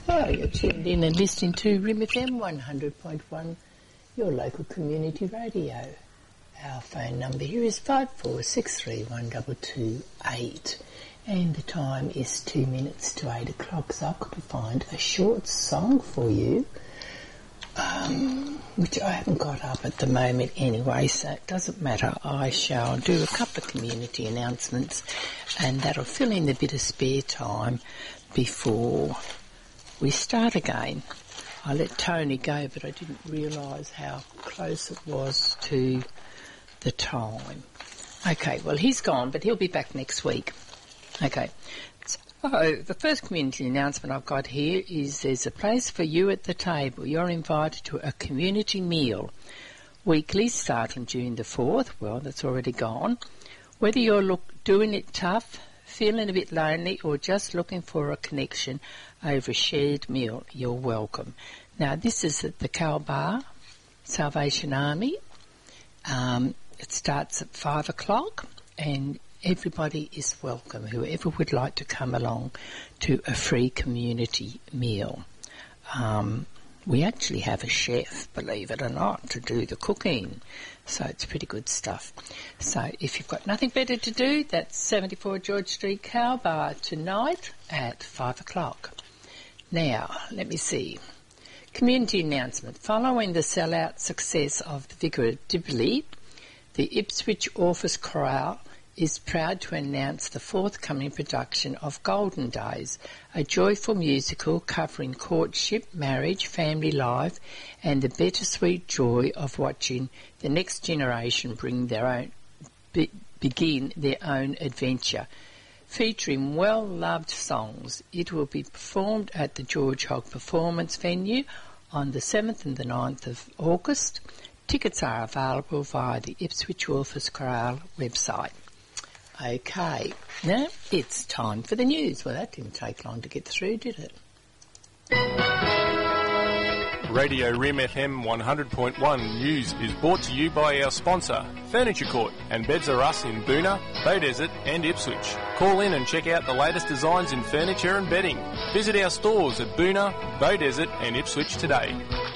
Oh, you're tuned in and listening to Rim FM 100.1, your local community radio. Our phone number here is 54631228, and the time is 2 minutes to 8 o'clock, so I've got to find a short song for you, which I haven't got up at the moment anyway, so it doesn't matter. I shall do a couple of community announcements, and that'll fill in a bit of spare time before we start again. I let Tony go, but I didn't realise how close it was to the time. Okay, well, he's gone, but he'll be back next week. Okay, so the first community announcement I've got here is there's a place for you at the table. You're invited to a community meal weekly starting June the 4th. Well, that's already gone. Whether you're doing it tough, feeling a bit lonely, or just looking for a connection over a shared meal, you're welcome. Now, this is at the Kalbar Salvation Army. It starts at 5 o'clock, and everybody is welcome, whoever would like to come along to a free community meal. We actually have a chef, believe it or not, to do the cooking, so it's pretty good stuff. So if you've got nothing better to do, that's 74 George Street, Kalbar, tonight at 5 o'clock. Now, let me see. Community announcement. Following the sellout success of the Vicar of Dibley, the Ipswich Orpheus Chorale is proud to announce the forthcoming production of Golden Days, a joyful musical covering courtship, marriage, family life, and the bittersweet joy of watching the next generation begin their own adventure. Featuring well-loved songs, it will be performed at the George Hogg Performance Venue on the 7th and the 9th of August. Tickets are available via the Ipswich Orpheus Chorale website. Okay, now it's time for the news. Well, that didn't take long to get through, did it? Radio Rim FM 100.1 News is brought to you by our sponsor, Furniture Court and Beds R Us in Boonah, Beaudesert and Ipswich. Call in and check out the latest designs in furniture and bedding. Visit our stores at Boonah, Beaudesert and Ipswich today.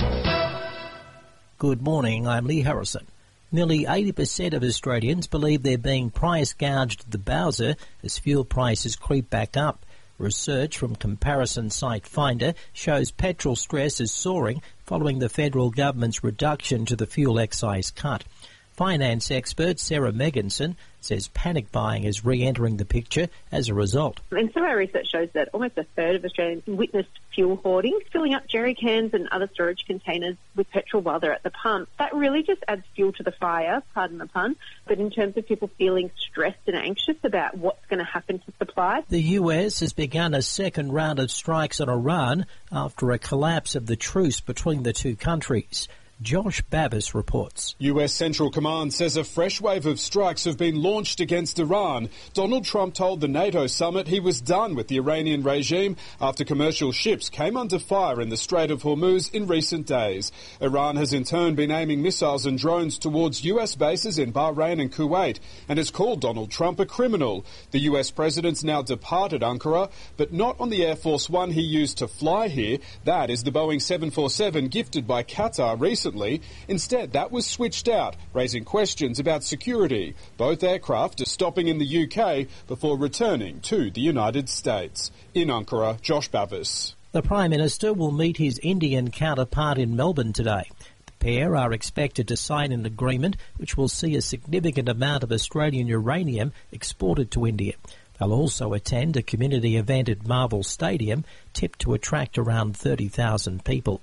Good morning, I'm Lee Harrison. Nearly 80% of Australians believe they're being price gouged at the Bowser as fuel prices creep back up. Research from comparison site Finder shows petrol stress is soaring following the federal government's reduction to the fuel excise cut. Finance expert Sarah Megginson says panic buying is re-entering the picture as a result. And some of our research shows that almost a third of Australians witnessed fuel hoarding, filling up jerry cans and other storage containers with petrol while they're at the pump. That really just adds fuel to the fire, pardon the pun. But in terms of people feeling stressed and anxious about what's going to happen to supply. The US has begun a second round of strikes on Iran after a collapse of the truce between the two countries. Josh Bavis reports. US Central Command says a fresh wave of strikes have been launched against Iran. Donald Trump told the NATO summit he was done with the Iranian regime after commercial ships came under fire in the Strait of Hormuz in recent days. Iran has in turn been aiming missiles and drones towards US bases in Bahrain and Kuwait and has called Donald Trump a criminal. The US president's now departed Ankara, but not on the Air Force One he used to fly here. That is the Boeing 747 gifted by Qatar recently. Instead, that was switched out, raising questions about security. Both aircraft are stopping in the UK before returning to the United States. In Ankara, Josh Bavis. The Prime Minister will meet his Indian counterpart in Melbourne today. The pair are expected to sign an agreement which will see a significant amount of Australian uranium exported to India. They'll also attend a community event at Marvel Stadium, tipped to attract around 30,000 people.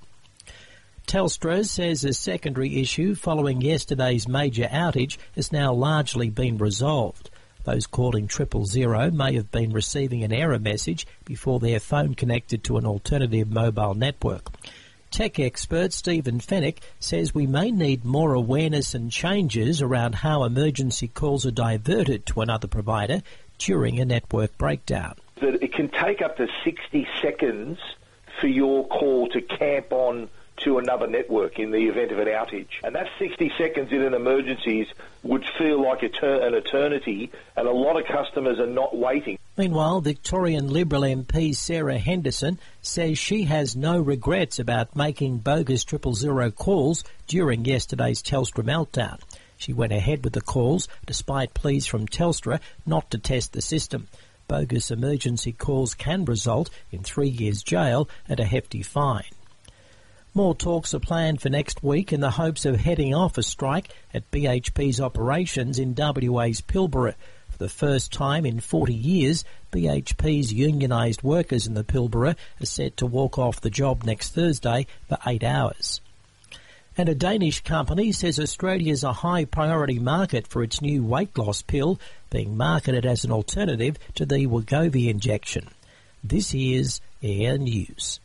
Telstra says a secondary issue following yesterday's major outage has now largely been resolved. Those calling 000 may have been receiving an error message before their phone connected to an alternative mobile network. Tech expert Stephen Fennick says we may need more awareness and changes around how emergency calls are diverted to another provider during a network breakdown. It can take up to 60 seconds for your call to camp on to another network in the event of an outage. And that 60 seconds in an emergency would feel like an eternity, and a lot of customers are not waiting. Meanwhile, Victorian Liberal MP Sarah Henderson says she has no regrets about making bogus 000 calls during yesterday's Telstra meltdown. She went ahead with the calls despite pleas from Telstra not to test the system. Bogus emergency calls can result in 3 years jail and a hefty fine. More talks are planned for next week in the hopes of heading off a strike at BHP's operations in WA's Pilbara. For the first time in 40 years, BHP's unionised workers in the Pilbara are set to walk off the job next Thursday for 8 hours. And a Danish company says Australia is a high priority market for its new weight loss pill, being marketed as an alternative to the Wegovy injection. This is Air News.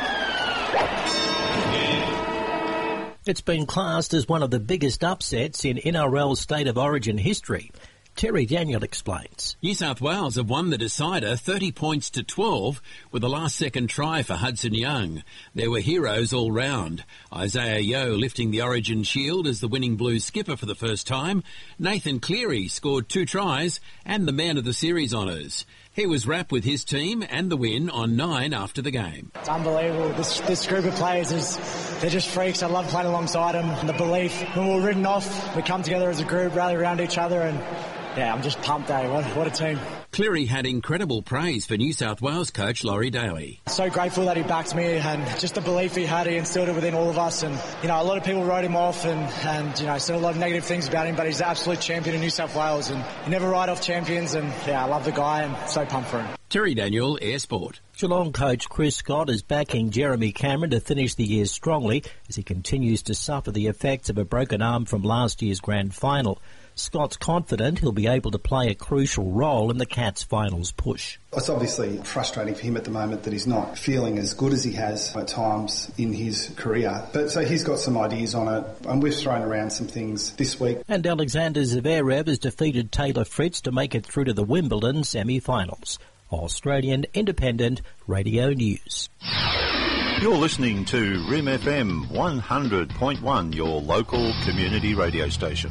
It's been classed as one of the biggest upsets in NRL State of Origin history. Terry Daniel explains. New South Wales have won the decider 30 points to 12 with a last-second try for Hudson Young. There were heroes all round. Isaiah Yeo lifting the Origin shield as the winning Blues skipper for the first time. Nathan Cleary scored 2 tries and the man of the series honours. He was wrapped with his team and the win on 9 after the game. It's unbelievable. This group of players, they're just freaks. I love playing alongside them. And the belief, when we were ridden off, we come together as a group, rally around each other, and yeah, I'm just pumped, eh? What a team. Cleary had incredible praise for New South Wales coach Laurie Daly. So grateful that he backed me, and just the belief he had, he instilled it within all of us. And, you know, a lot of people wrote him off and you know, said a lot of negative things about him, but he's the absolute champion in New South Wales, and you never write off champions, and yeah, I love the guy and so pumped for him. Terry Daniel, Air Sport. Geelong coach Chris Scott is backing Jeremy Cameron to finish the year strongly as he continues to suffer the effects of a broken arm from last year's grand final. Scott's confident he'll be able to play a crucial role in the Cats' finals push. It's obviously frustrating for him at the moment that he's not feeling as good as he has at times in his career. But so he's got some ideas on it, and we've thrown around some things this week. And Alexander Zverev has defeated Taylor Fritz to make it through to the Wimbledon semi-finals. Australian Independent Radio News. You're listening to RIM FM 100.1, your local community radio station.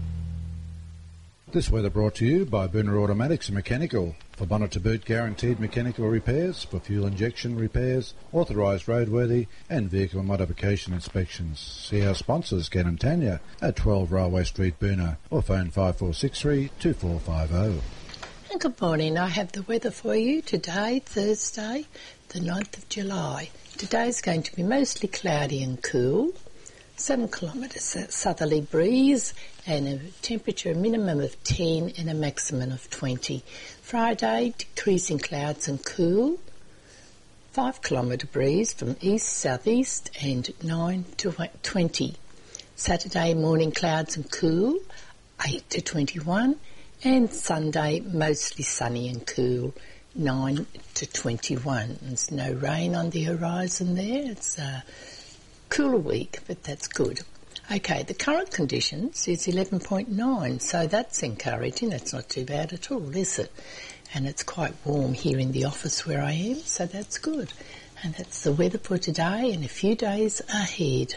This weather brought to you by Booner Automatics and Mechanical. For bonnet to boot guaranteed mechanical repairs, for fuel injection repairs, authorised roadworthy and vehicle modification inspections. See our sponsors, Ken and Tanya, at 12 Railway Street, Booner, or phone 5463 2450. And good morning. I have the weather for you today, Thursday, the 9th of July. Today's going to be mostly cloudy and cool. 7 kilometres southerly breeze and a temperature minimum of 10 and a maximum of 20. Friday, decreasing clouds and cool. 5 kilometre breeze from east-southeast and 9 to 20. Saturday, morning clouds and cool, 8 to 21. And Sunday, mostly sunny and cool, 9 to 21. There's no rain on the horizon there. It's a cooler week, but that's good. Okay, the current conditions is 11.9, so that's encouraging. That's not too bad at all, is it? And it's quite warm here in the office where I am, so that's good. And that's the weather for today and a few days ahead.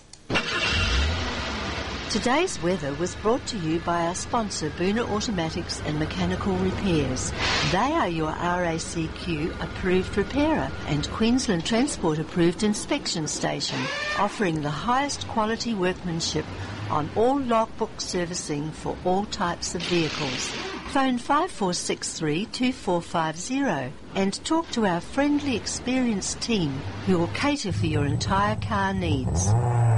Today's weather was brought to you by our sponsor, Booner Automatics and Mechanical Repairs. They are your RACQ approved repairer and Queensland Transport approved inspection station, offering the highest quality workmanship on all logbook servicing for all types of vehicles. Phone 5463 2450 and talk to our friendly, experienced team who will cater for your entire car needs.